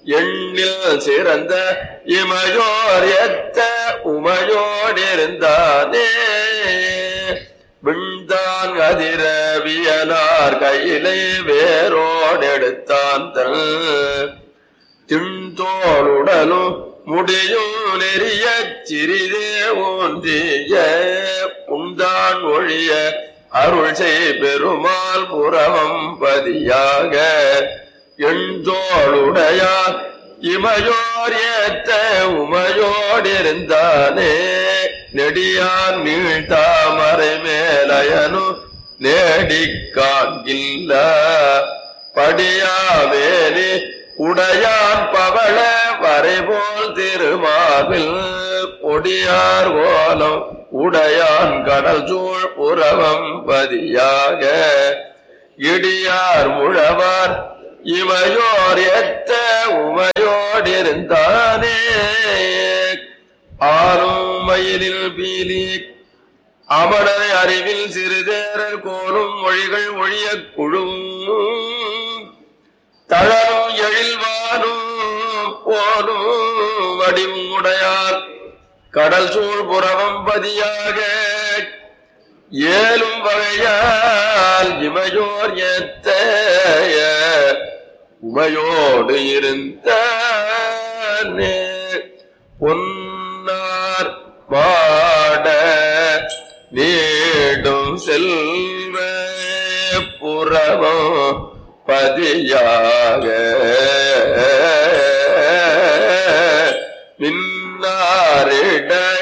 எண்ணில் சிறந்த இமையோர் எத்த உமையோடிருந்தானே விண்தான் அதிரவியனார் கையிலை வேரோடெடுத்தான் தன் திண்தோளுடலும் முடியும் நெறிய சிறிதே ஒன்றிய புந்தான் ஒழிய அருள் செய் பெருமாள் புறவம் பதியாக எண்தோளுடையார் இமையோர் ஏத்த உமையோடிருந்தானே நெடியான் நீழ்தாமரை மேலயனு நேடிக் காண்கில்ல படியாவேலி உடையான் பவள வரைபோல் திருமாவில் பொடியார் ஓலம் உடையான் கடல் சூழ் புறவம் பதியாக இடியார் முழவார் இமையோர் எத்த உமையோடிருந்தானே ஆளும் மயிலில் பீலி அமரரை அறிவில் சிறுதேரல் கோலும் மொழிகள் ஒழிய குழுவும் தளரும் எழில்வானும் போலும் வடிவும் உடையார் கடல் சூழ் புறவம் பதியாக ஏலும் வகையால் இமையோர் ஏத்த உமையோடு இருந்த பொன்னார் பாட நீடும் செல்வ புறவம் பதியாக மின்னாரிட